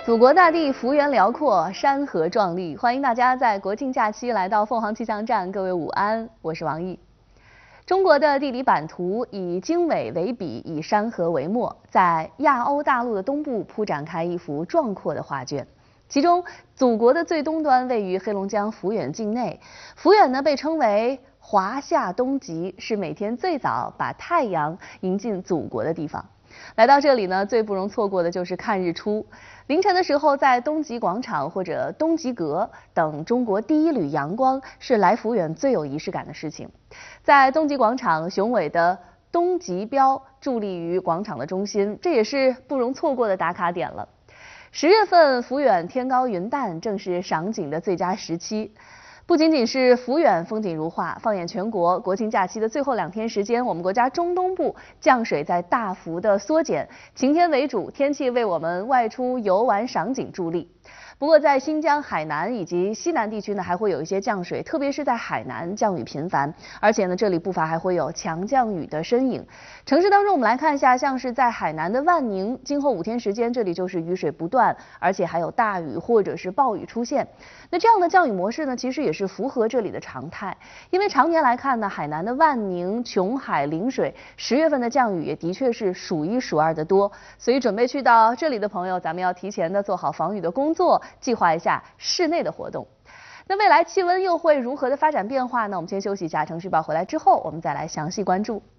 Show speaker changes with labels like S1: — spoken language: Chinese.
S1: 祖国大地幅员辽阔，山河壮丽，欢迎大家在国庆假期来到凤凰气象站。各位午安，我是王毅。中国的地理版图以经纬为笔，以山河为墨，在亚欧大陆的东部铺展开一幅壮阔的画卷。其中，祖国的最东端位于黑龙江抚远境内，抚远呢被称为华夏东极，是每天最早把太阳迎进祖国的地方。来到这里呢，最不容错过的就是看日出。凌晨的时候，在东极广场或者东极阁等中国第一缕阳光，是来抚远最有仪式感的事情。在东极广场，雄伟的东极标伫立于广场的中心，这也是不容错过的打卡点了。10月份，抚远天高云淡，正是赏景的最佳时期。不仅仅是抚远风景如画，放眼全国，国庆假期的最后2天时间，我们国家中东部降水在大幅的缩减，晴天为主，天气为我们外出游玩赏景助力。不过，在新疆、海南以及西南地区呢，还会有一些降水，特别是在海南降雨频繁，而且呢，这里不乏还会有强降雨的身影。城市当中，我们来看一下，像是在海南的万宁，今后5天时间，这里就是雨水不断，而且还有大雨或者是暴雨出现。那这样的降雨模式呢，其实也是符合这里的常态，因为常年来看呢，海南的万宁、琼海、陵水10月份的降雨也的确是数1数2的多，所以准备去到这里的朋友，咱们要提前的做好防雨的工作，计划一下室内的活动。那未来气温又会如何的发展变化呢？我们先休息一下，程序报回来之后，我们再来详细关注。